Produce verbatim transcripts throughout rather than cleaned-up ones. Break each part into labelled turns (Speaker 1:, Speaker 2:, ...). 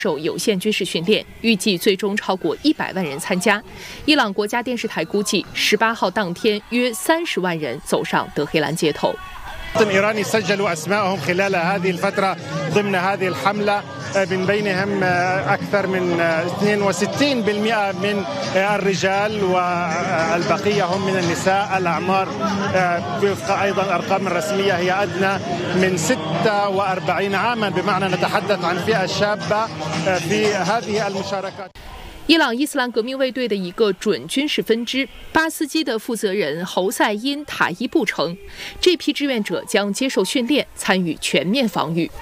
Speaker 1: 受有限军事训练，预计最终超过一百万人参加。伊朗国家电视台估计，十八号当天约三十万人走上德黑兰街头。
Speaker 2: الإيراني سجلوا أسماءهم خلال هذه الفترة ضمن هذه الحملة من بينهم أكثر من اثنين وستين بالمئة من الرجال والبقية هم من النساء. الأعمار وفق أيضا الأرقام الرسمية هي أدنى من ستة وأربعين عاما، بمعنى نتحدث عن فئة شابة في هذه المشاركات.
Speaker 1: 伊朗伊斯兰革命卫队的一个准军事分支，巴斯基的负责人侯赛因·塔伊布称，这批志愿者将接受训练，参与全面防御。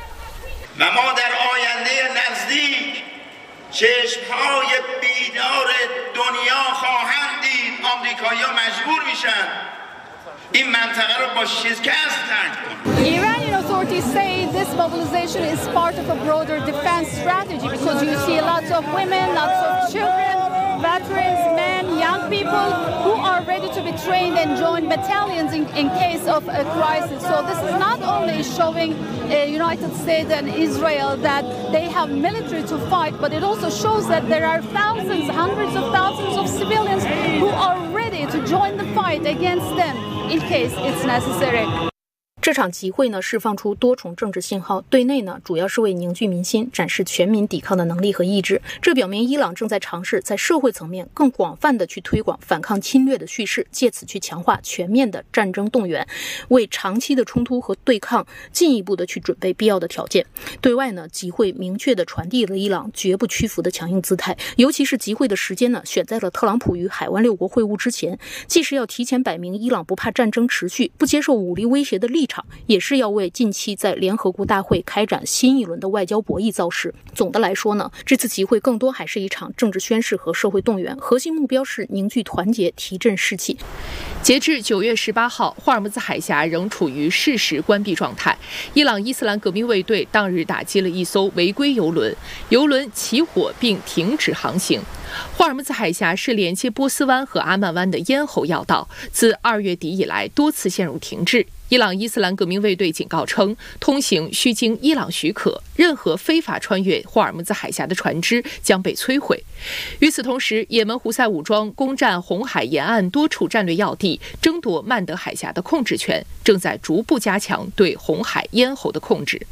Speaker 3: Iranian authorities say this mobilization is part of a broader defense strategy because you see lots of women, lots of children, veterans, men, young people who are ready to be trained and join battalions in, in case of a crisis. So this is not only showing uh, United States and Israel that they have military to fight, but it also shows that there are thousands, hundreds of thousands of civilians who are ready to join the fight against them in case it's necessary.
Speaker 4: 这场集会呢，释放出多重政治信号。对内呢，主要是为凝聚民心，展示全民抵抗的能力和意志。这表明伊朗正在尝试在社会层面更广泛的去推广反抗侵略的叙事，借此去强化全面的战争动员，为长期的冲突和对抗进一步的去准备必要的条件。对外呢，集会明确的传递了伊朗绝不屈服的强硬姿态。尤其是集会的时间呢，选在了特朗普与海湾六国会晤之前，既是要提前摆明伊朗不怕战争持续、不接受武力威胁的立场，也是要为近期在联合国大会开展新一轮的外交博弈造势。总的来说呢，这次集会更多还是一场政治宣示和社会动员，核心目标是凝聚团结，提振士气。
Speaker 1: 截至九月十八号，霍尔木兹海峡仍处于适时关闭状态。伊朗伊斯兰革命卫队当日打击了一艘违规油轮，油轮起火并停止航行。霍尔木兹海峡是连接波斯湾和阿曼湾的咽喉要道，自二月底以来多次陷入停滞。伊朗伊斯兰革命卫队警告称，通行需经伊朗许可，任何非法穿越霍尔木兹海峡的船只将被摧毁。与此同时，也门胡塞武装攻占红海沿岸多处战略要地，争夺曼德海峡的控制权，正在逐步加强对红海咽喉的控制。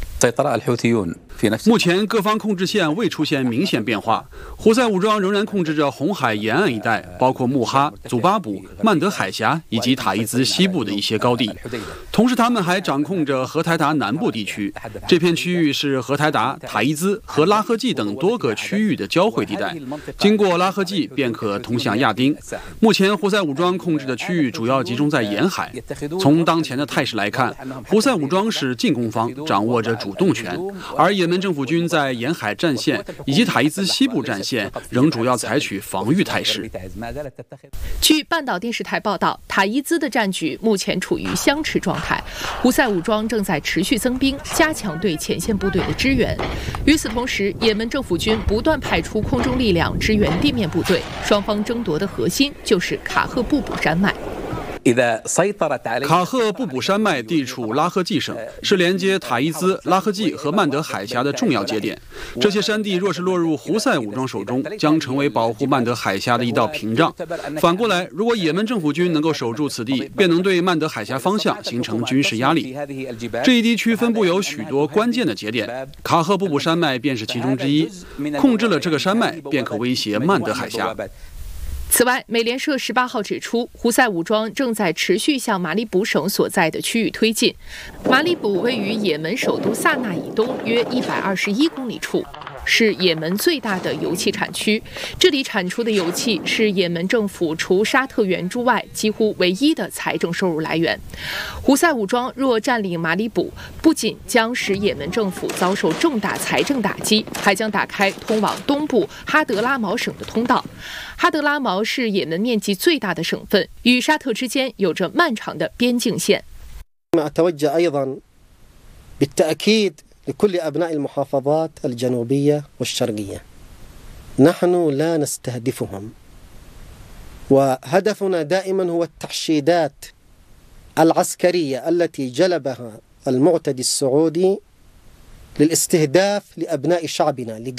Speaker 5: 目前各方控制线未出现明显变化，胡塞武装仍然控制着红海沿岸一带，包括穆哈、祖巴卜、曼德海峡以及塔伊兹西部的一些高地。同时，他们还掌控着荷台达南部地区，这片区域是荷台达、塔伊兹和拉赫季等多个区域的交汇地带，经过拉赫季便可通向亚丁。目前，胡塞武装控制的区域主要集中在沿海。从当前的态势来看，胡塞武装是进攻方，掌握着主动权，而也门政府军在沿海战线以及塔伊兹西部战线仍主要采取防御态势。
Speaker 1: 据半岛电视台报道，塔伊兹的战局目前处于相持状态，胡塞武装正在持续增兵，加强对前线部队的支援。与此同时，也门政府军不断派出空中力量支援地面部队，双方争夺的核心就是卡赫布卜山脉。
Speaker 5: 卡赫布卜山脉地处拉赫季省，是连接塔伊兹、拉赫季和曼德海峡的重要节点。这些山地若是落入胡塞武装手中，将成为保护曼德海峡的一道屏障。反过来，如果也门政府军能够守住此地，便能对曼德海峡方向形成军事压力。这一地区分布有许多关键的节点，卡赫布卜山脉便是其中之一。控制了这个山脉，便可威胁曼德海峡。
Speaker 1: 此外，美联社十八号指出，胡塞武装正在持续向马里卜省所在的区域推进。马里卜位于也门首都萨那以东约一百二十一公里处，是也门最大的油气产区。这里产出的油气是也门政府除沙特援助外几乎唯一的财政收入来源。胡塞武装若占领马里卜，不仅将使也门政府遭受重大财政打击，还将打开通往东部哈德拉毛省的通道。哈德拉毛是也门面积最大的省份，与沙特之间有着漫长的边境线。
Speaker 6: أتوجه أيضا بالتأكيد لكل أبناء المحافظات الجنوبية والشرقية، نحن لا نستهدفهم، وهدفنا دائما هو التحشيدات العسكرية التي جلبها المعتدي السعودي للاستهداف لأبناء شعبنا